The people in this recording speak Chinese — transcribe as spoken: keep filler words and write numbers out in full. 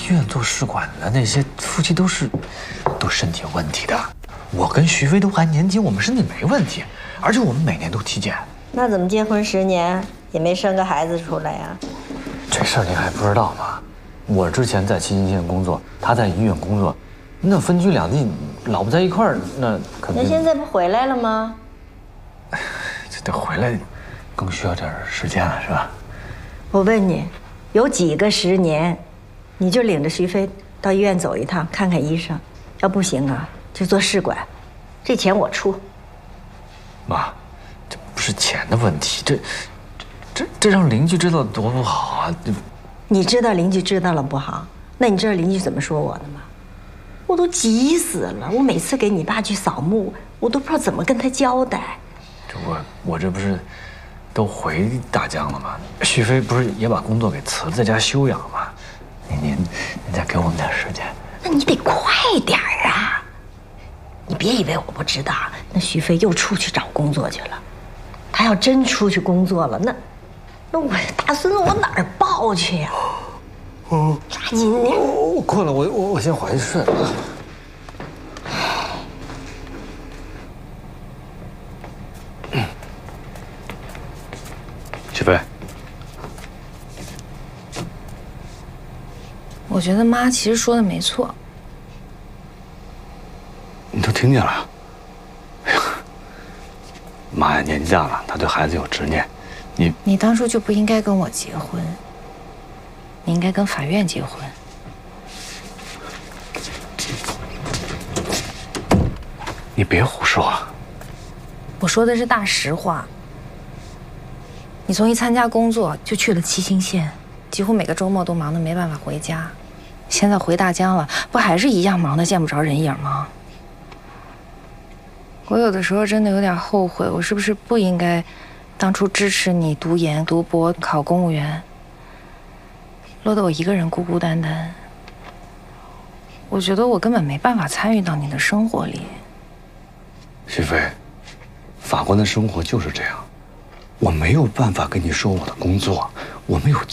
院做试管的那些夫妻都是都身体有问题的。我跟徐飞都还年轻，我们身体没问题，而且我们每年都体检。 那怎么结婚十年也没生个孩子出来呀？ 这事儿您还不知道吗？我之前在七星县工作，他在医院工作，那分居两地，老不在一块儿，那肯定。 那现在不回来了吗？ 这得回来，更需要点时间了，是吧？ 我问你，有几个十年，你就领着徐飞到医院走一趟，看看医生，要不行啊，就做试管，这钱我出。 妈，这不是钱的问题，这这这让邻居知道多不好啊！这你知道邻居知道了不好，那你知道邻居怎么说我的吗？我都急死了，我每次给你爸去扫墓，我都不知道怎么跟他交代。 这我我这不是都回大江了吗？徐飞不是也把工作给辞了，在家休养吗？您您您再给我们点时间。 那你得快点儿啊！你别以为我不知道，那徐飞又出去找工作去了。他要真出去工作了，那那我大孙子我哪儿抱去呀？ 哦， 抓紧点！ 我困了，我我我先回去睡了。徐飞， 我觉得妈其实说的没错。 你都听见了？哎呀，妈呀，年纪大了，她对孩子有执念，你你当初就不应该跟我结婚，你应该跟法院结婚。 你别胡说。 我说的是大实话。你从一参加工作就去了七星县，几乎每个周末都忙得没办法回家。现在回大江了，不还是一样忙得见不着人影吗？我有的时候真的有点后悔，我是不是不应该当初支持你读研、读博、考公务员，落得我一个人孤孤单单。我觉得我根本没办法参与到你的生活里。 徐飞，法官的生活就是这样，我没有办法跟你说我的工作，我没有